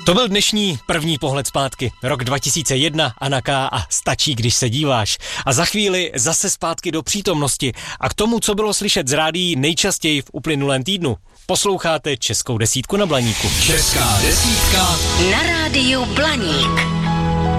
To byl dnešní první pohled zpátky. Rok 2001, Anna K. a Stačí, když se díváš. A za chvíli zase zpátky do přítomnosti a k tomu, co bylo slyšet z rádií nejčastěji v uplynulém týdnu. Posloucháte Českou desítku na Blaníku. Česká desítka na rádiu Blaník.